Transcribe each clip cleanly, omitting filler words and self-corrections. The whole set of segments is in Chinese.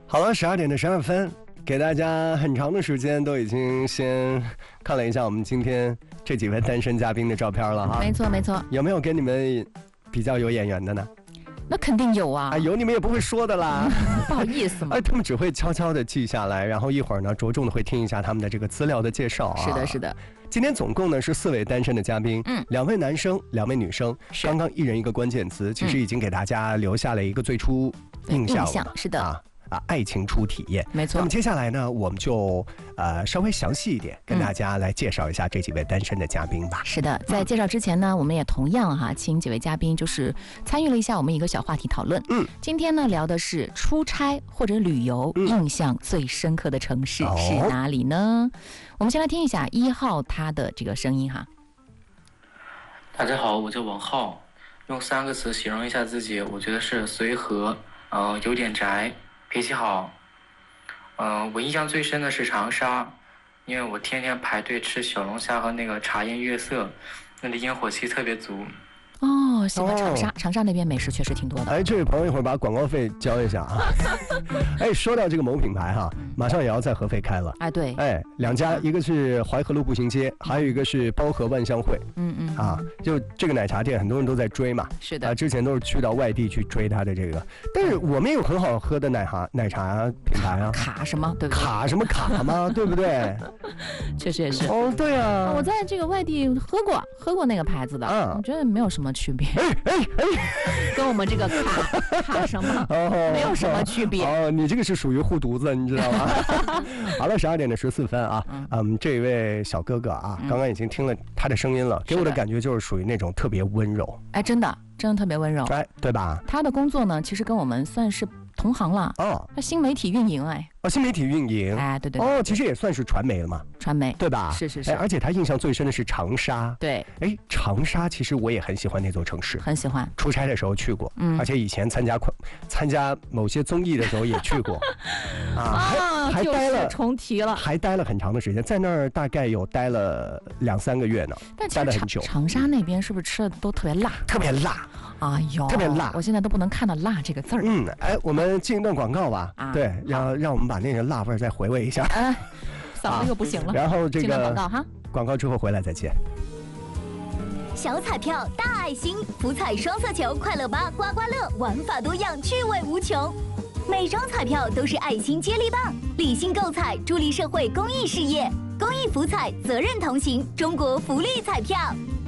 好了，12:12，给大家很长的时间都已经先看了一下我们今天这几位单身嘉宾的照片了哈。 没错没错。 有没有跟你们比较有眼缘的呢？ 那肯定有啊。 有你们也不会说的啦。 不好意思嘛。 他们只会悄悄的记下来，然后一会儿呢着重的会听一下他们的这个资料的介绍啊。 是的是的。 今天总共呢是4位单身的嘉宾，2位男生，2位女生，刚刚一人一个关键词，其实已经给大家留下了一个最初印象是的。 爱情初体验， 没错。 那么接下来呢，我们就稍微详细一点，跟大家来介绍一下这几位单身的嘉宾吧。 是的，在介绍之前呢，我们也同样请几位嘉宾就是参与了一下我们一个小话题讨论。今天呢聊的是出差或者旅游印象最深刻的城市是哪里呢？我们先来听一下1号他的这个声音哈。 大家好，我叫王浩，用3个词形容一下自己，我觉得是随和，有点宅。脾气好，我印象最深的是长沙，因为我天天排队吃小龙虾和那个茶颜悦色，那个烟火气特别足。 哦，喜欢长沙，长沙那边美食确实挺多的。 这位朋友一会儿把广告费交一下啊。说到这个某品牌哈，马上也要在合肥开了。 对。 2家，一个是淮河路步行街，还有一个是包河万香汇。就这个奶茶店，很多人都在追嘛。 是的。 之前都是去到外地去追它的这个，但是我们有很好喝的奶茶品牌啊。 卡什么对不对？ 卡什么卡吗？对不对？ 确实也是。 对啊。 我在这个外地喝过那个牌子的，我觉得没有什么区别。跟我们这个卡什么没有什么区别。 你这个是属于护犊子，你知道吗？好了，12:14啊，这一位小哥哥啊，刚刚已经听了他的声音了，给我的感觉就是属于那种特别温柔。 真的特别温柔。 对吧？ 他的工作呢，其实跟我们算是同行了。他新媒体运营新媒体运营。 对。 其实也算是传媒了嘛。 传媒对吧？ 是。 而且他印象最深的是长沙。 对。 长沙其实我也很喜欢那座城市， 很喜欢。 出差的时候去过，而且以前参加某些综艺的时候也去过。还待了， 重提了， 还待了很长的时间，在那儿大概有待了2-3个月呢。 但待了很久。长沙那边是不是吃的都特别辣？ 特别辣。 特别辣，我现在都不能看到辣这个字儿。 我们进一段广告吧。对，让我们把那个辣味再回味一下。 嗓子又不行了。 然后这个广告哈， 广告之后回来再见。 小彩票大爱心，福彩双色球，快乐吧刮刮乐，玩法多样，趣味无穷。每张彩票都是爱心接力棒，理性购彩，助力社会公益事业。公益福彩，责任同行，中国福利彩票。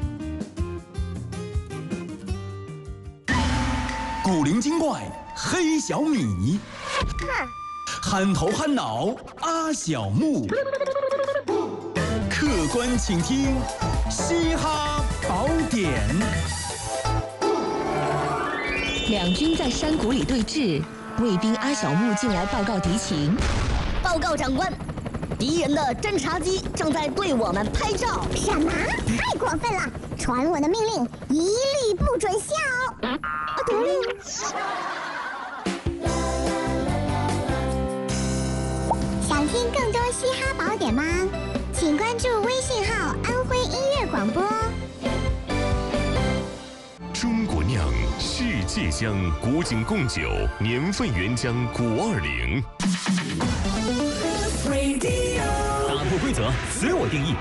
古灵精怪黑小米，憨头憨脑阿小木，客观请听嘻哈宝典。 两军在山谷里对峙，卫兵阿小木进来报告敌情。 报告长官，敌人的侦察机正在对我们拍照。 什么？太过分了！传我的命令，一律不准笑。得令。想听更多嘻哈宝典吗？请关注微信号“安徽音乐广播”。 中国酿世界香古井贡酒，年份原浆520。 打破规则，随我定义。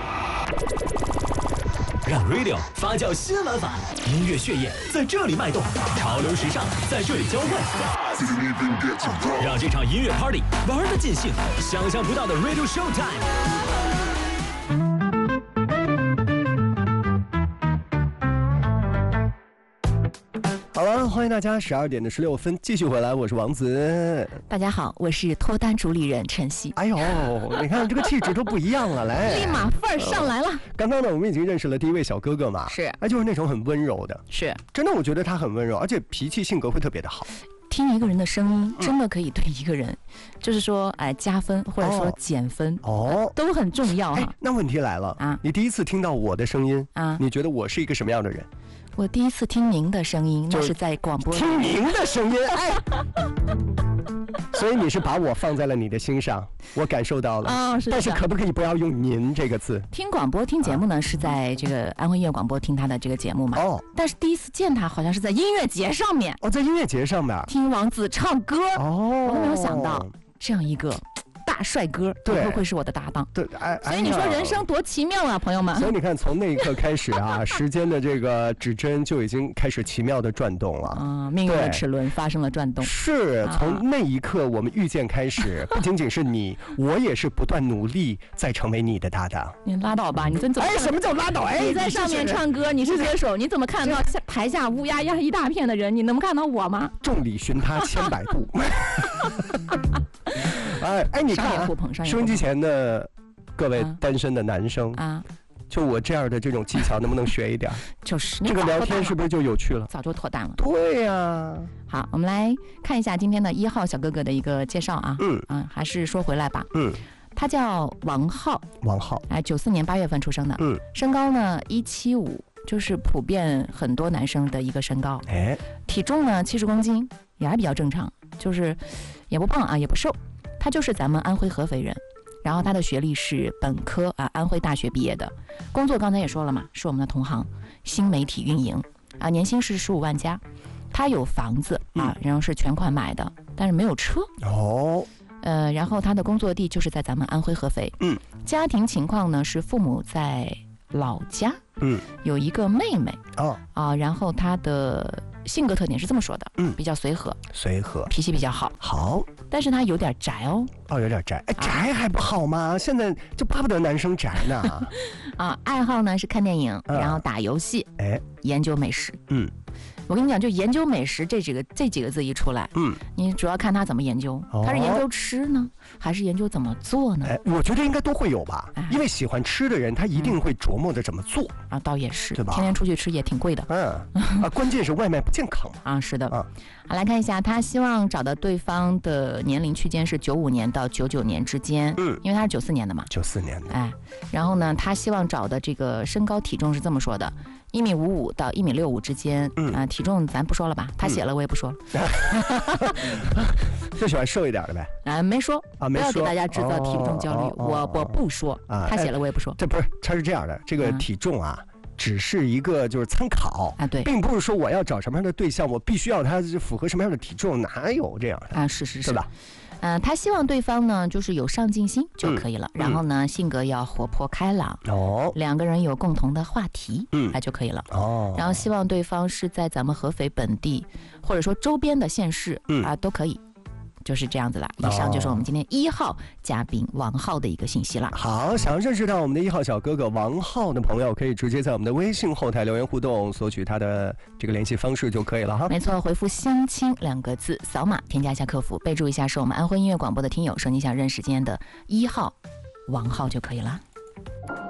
让 Radio 发酵新玩法，音乐血液在这里脉动，潮流时尚在这里交汇，让这场音乐 Party 玩得尽兴，想象不到的 Radio Showtime。 好了，欢迎大家12:16继续回来，我是王子。 大家好，我是脱单主理人晨曦。 你看这个气质都不一样了，来， 立马范儿上来了。 刚刚呢，我们已经认识了第一位小哥哥嘛， 是， 就是那种很温柔的， 是， 真的，我觉得他很温柔，而且脾气性格会特别的好。 听一个人的声音，真的可以对一个人，就是说，加分或者说减分，都很重要哈。 那问题来了你第一次听到我的声音你觉得我是一个什么样的人？ 我第一次听您的声音，那是在广播里。 听您的声音，所以你是把我放在了你的心上，我感受到了。但是可不可以不要用您这个字？ 听广播听节目呢，是在这个安徽音乐广播听他的这个节目嘛。但是第一次见他好像是在音乐节上面。 在音乐节上面听王子唱歌。 我都没有想到。 这样一个大帅哥， 对， 会是我的搭档。 对， 所以你说人生多奇妙啊，朋友们。 所以你看，从那一刻开始啊，时间的这个指针就已经开始奇妙的转动了。 啊，命运的齿轮发生了转动。 是从那一刻我们遇见开始，不仅仅是你，我也是不断努力在成为你的搭档。 你拉倒吧，你怎么？ 哎，什么叫拉倒？哎， 你在上面唱歌，你是歌手，你怎么看到台下乌压压一大片的人？你能看到我吗？ 众里寻他千百度。哎，你看啊，收音机前的各位单身的男生啊，就我这样的这种技巧，能不能学一点？ 就是这个聊天是不是就有趣了？ 早就脱单了。 对呀。 好，我们来看一下今天的1号小哥哥的一个介绍啊。还是说回来吧。他叫王浩。王浩，哎，94年8月份出生的。身高呢175，就是普遍很多男生的一个身高。哎，体重呢70公斤，也还比较正常，就是也不胖啊，也不瘦。他就是咱们安徽合肥人，然后他的学历是本科啊，安徽大学毕业的。工作刚才也说了嘛，是我们的同行，新媒体运营啊，年薪是15万加。他有房子啊，然后是全款买的，但是没有车。哦。然后他的工作地就是在咱们安徽合肥。家庭情况呢是父母在老家，有一个妹妹。然后他的性格特点是这么说的，比较随和，脾气比较好，但是他有点宅哦。 有点宅，哎，宅还不好吗？现在就巴不得男生宅呢。 爱好呢是看电影，然后打游戏，研究美食。我跟你讲，就研究美食这几个字一出来，你主要看他怎么研究，他是研究吃呢，还是研究怎么做呢？ 我觉得应该都会有吧，因为喜欢吃的人，他一定会琢磨着怎么做啊。倒也是， 对吧？ 天天出去吃也挺贵的。 关键是外卖不健康啊。是的。好，来看一下，他希望找的对方的年龄区间是95年到99年之间。因为他是94年的嘛。 94年的。 哎，然后呢，他希望找的这个身高体重是这么说的：1.55米到1.65米之间。体重咱不说了吧，他写了我也不说了。 就喜欢瘦一点的呗。 没说啊，不要给大家制造体重焦虑。我不说啊，他写了我也不说。 这不是，他是这样的，这个体重啊，只是一个就是参考啊，对， 并不是说我要找什么样的对象，我必须要他符合什么样的体重，哪有这样的啊？是， 对吧？ 他希望对方呢就是有上进心就可以了，然后呢性格要活泼开朗，两个人有共同的话题，就可以了。然后希望对方是在咱们合肥本地或者说周边的县市都可以。就是这样子了。以上就是我们今天1号嘉宾王浩的一个信息了。 好，想要认识到我们的1号小哥哥王浩的朋友，可以直接在我们的微信后台留言互动，索取他的这个联系方式就可以了哈。 没错，回复相亲2个字，扫码添加一下客服，备注一下是我们安徽音乐广播的听友，说你想认识今天的1号王浩就可以了。